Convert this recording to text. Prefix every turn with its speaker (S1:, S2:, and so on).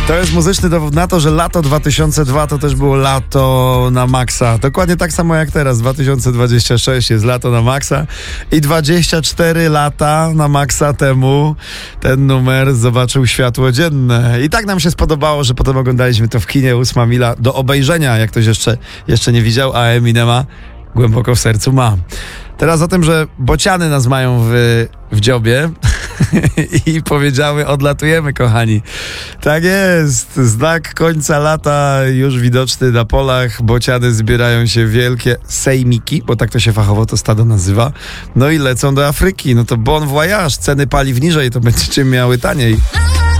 S1: To jest muzyczny dowód na to, że lato 2002 to też było lato na maksa. Dokładnie tak samo jak teraz. 2026 jest lato na maksa i 24 lata na maksa temu ten numer zobaczył światło dzienne. I tak nam się spodobało, że potem oglądaliśmy to w kinie. 8 mila do obejrzenia, jak ktoś jeszcze nie widział, a Eminema głęboko w sercu ma. Teraz o tym, że bociany nas mają w dziobie i powiedziały: odlatujemy, kochani. Tak jest, znak końca lata już widoczny na polach. Bociany zbierają się wielkie sejmiki, bo tak to się fachowo to stado nazywa. No i lecą do Afryki. No to bon voyage, ceny paliw niżej, to będziecie miały taniej.